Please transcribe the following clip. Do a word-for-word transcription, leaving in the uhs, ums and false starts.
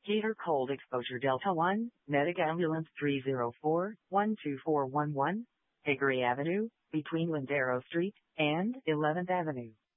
Gator Cold Exposure Delta one, Medic Ambulance three zero four, one two four one one, Hickory Avenue, between Lindero Street and eleventh Avenue.